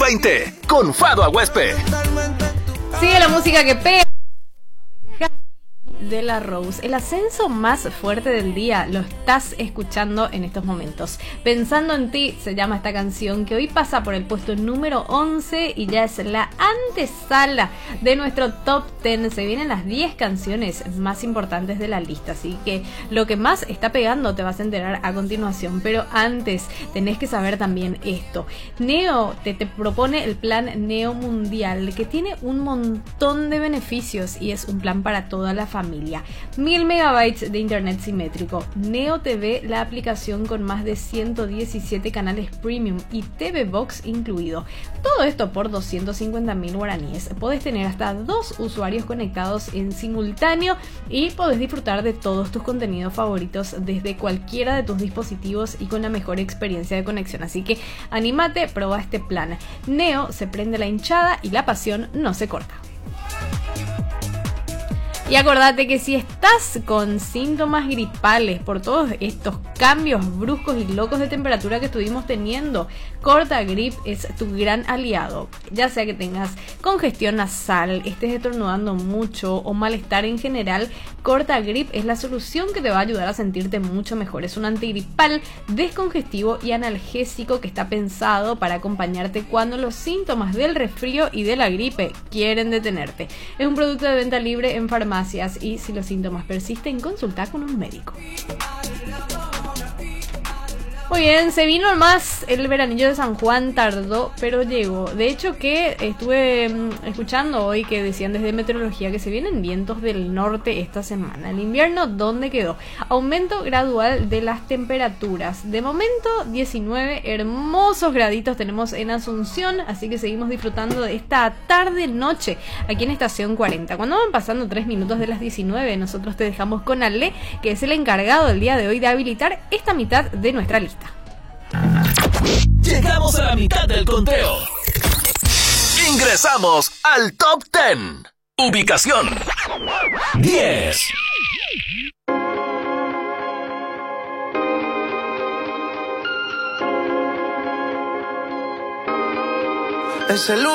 2020 con Fado Aguespe. Sigue la música que pega de la Rose. El ascenso más fuerte del día lo estás escuchando en estos momentos. Pensando en ti se llama esta canción, que hoy pasa por el puesto número 11 y ya es la antesala de nuestro top 10. Se vienen las 10 canciones más importantes de la lista, así que lo que más está pegando te vas a enterar a continuación, pero antes tenés que saber también esto. Neo te propone el plan Neo Mundial, que tiene un montón de beneficios y es un plan para toda la familia. 1000 megabytes de internet simétrico, Neo TV, la aplicación con más de 117 canales premium y TV Box incluido. Todo esto por 250.000 guaraníes. Podés tener hasta 2 usuarios conectados en simultáneo y podés disfrutar de todos tus contenidos favoritos desde cualquiera de tus dispositivos y con la mejor experiencia de conexión. Así que anímate, prueba este plan. Neo se prende la hinchada y la pasión no se corta. Y acordate que si estás con síntomas gripales por todos estos cambios bruscos y locos de temperatura que estuvimos teniendo, Cortagrip es tu gran aliado. Ya sea que tengas congestión nasal, estés estornudando mucho o malestar en general, Cortagrip es la solución que te va a ayudar a sentirte mucho mejor. Es un antigripal, descongestivo y analgésico que está pensado para acompañarte cuando los síntomas del resfrío y de la gripe quieren detenerte. Es un producto de venta libre en farmacias y si los síntomas persisten, consulta con un médico. Muy bien, se vino más el veranillo de San Juan, tardó, pero llegó. De hecho que estuve escuchando hoy que decían desde meteorología que se vienen vientos del norte esta semana. El invierno, ¿dónde quedó? Aumento gradual de las temperaturas. De momento, 19 hermosos graditos tenemos en Asunción, así que seguimos disfrutando de esta tarde-noche aquí en Estación 40. Cuando van pasando 3 minutos de las 19, nosotros te dejamos con Ale, que es el encargado del día de hoy de habilitar esta mitad de nuestra lista. Llegamos a la mitad del conteo. Ingresamos al top 10. Ubicación 10. Es el